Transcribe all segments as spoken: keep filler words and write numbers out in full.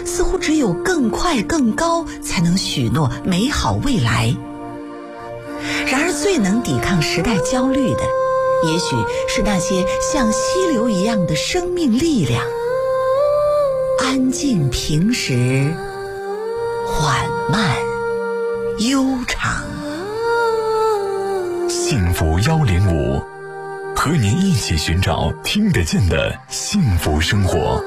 似乎只有更快更高才能许诺美好未来。然而最能抵抗时代焦虑的，也许是那些像溪流一样的生命力量，安静平实，缓慢悠长。 幸福幺零五，和您一起寻找听得见的幸福生活。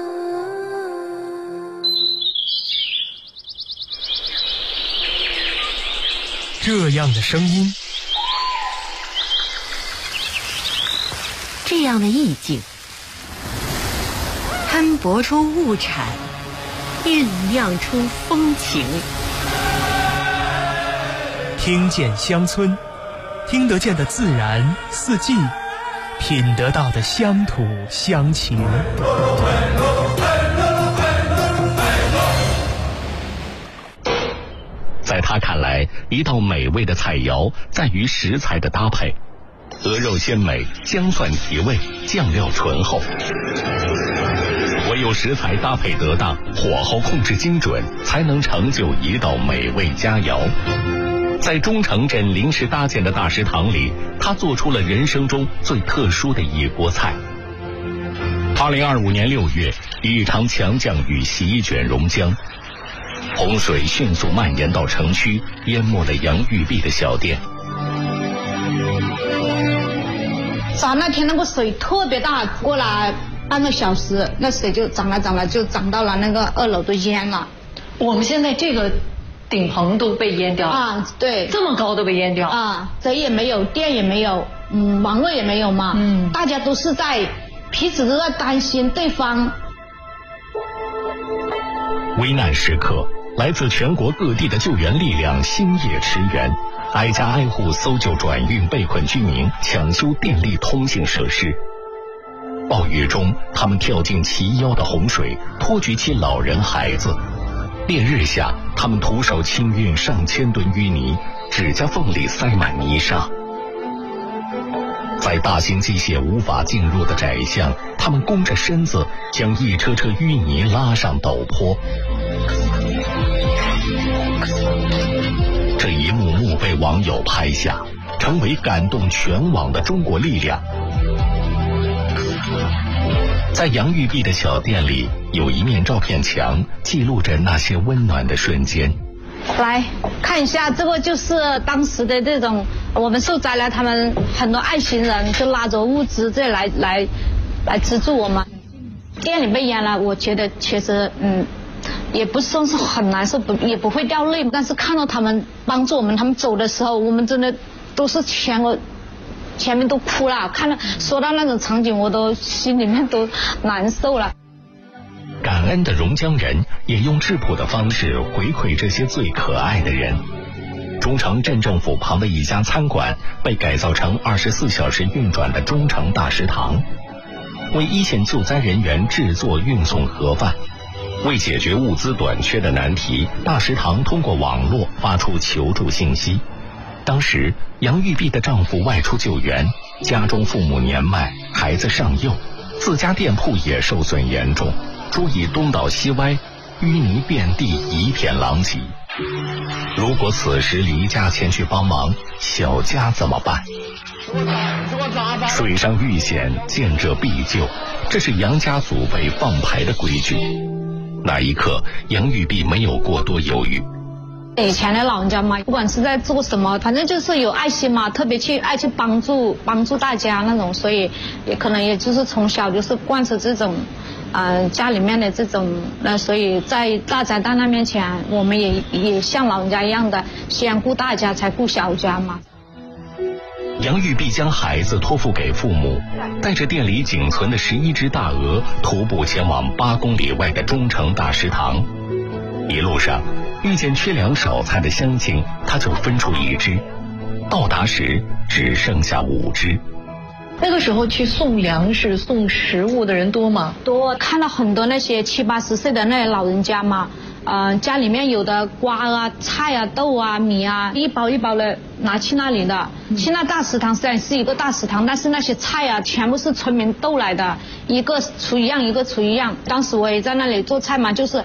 这样的声音， 这样的意境，摊薄出物产，酝酿出风情。 听见乡村，听得见的自然四季，品得到的乡土乡情。 在他看来，一道美味的菜肴在于食材的搭配，鹅肉鲜美，姜蒜提味，酱料醇厚。唯有食材搭配得当，火候控制精准，才能成就一道美味佳肴。在中城镇临时搭建的大食堂里，他做出了人生中最特殊的一锅菜。二零二五年六月，一场强降雨席卷榕江，洪水迅速蔓延到城区，淹没了杨玉璧的小店。 早那天那个水特别大，过了半个小时，那水就涨了涨了，就涨到了那个二楼都淹了。 我们现在这个顶棚都被淹掉啊，对， 这么高都被淹掉啊，水也没有，电也没有，嗯，网络也没有嘛，嗯，大家都是在彼此都在担心对方。 危难时刻，来自全国各地的救援力量星夜驰援，挨家挨户搜救转运被困居民，抢修电力通信设施。暴雨中，他们跳进齐腰的洪水，托举起老人孩子。烈日下，他们徒手清运上千吨淤泥，指甲缝里塞满泥沙。在大型机械无法进入的窄巷，他们弓着身子，将一车车淤泥拉上陡坡。这一幕幕被网友拍下，成为感动全网的中国力量。在杨玉璧的小店里，有一面照片墙，记录着那些温暖的瞬间。 来看一下，这个就是当时的这种我们受灾了，他们很多爱心人就拉着物资这来来来资助我们。店里被淹了，我觉得其实嗯也不算是很难受，不也不会掉泪，但是看到他们帮助我们，他们走的时候，我们真的都是全个前面都哭了，看到说到那种场景，我都心里面都难受了。 感恩的榕江人也用质朴的方式回馈这些最可爱的人。中城镇政府旁的一家餐馆被改造成二十四小时运转的中城大食堂，为一线救灾人员制作运送盒饭。为解决物资短缺的难题，大食堂通过网络发出求助信息。当时杨玉璧的丈夫外出救援，家中父母年迈，孩子尚幼，自家店铺也受损严重，桌椅东倒西歪，淤泥遍地，一片狼藉。如果此时离家前去帮忙，小家怎么办？水上遇险，见者必救，这是杨家祖辈放牌的规矩。那一刻，杨玉璧没有过多犹豫。 以前的老人家嘛，不管是在做什么，反正就是有爱心嘛，特别去爱去帮助帮助大家那种，所以也可能也就是从小就是贯彻这种，呃，家里面的这种，那所以在大灾大难面前，我们也也像老人家一样的，先顾大家才顾小家嘛。 杨玉璧将孩子托付给父母，带着店里仅存的十一只大鹅，徒步前往八公里外的中城大食堂。一路上遇见缺粮少菜的乡亲，他就分出一只，到达时只剩下五只。 那个时候去送粮食送食物的人多吗？ 多，看到很多那些七八十岁的那些老人家嘛，呃，家里面有的瓜啊、菜啊、豆啊、米啊，一包一包的拿去那里的。嗯、去那大食堂虽然是一个大食堂，但是那些菜啊，全部是村民斗来的，一个出一样，一个出一样。当时我也在那里做菜嘛，就是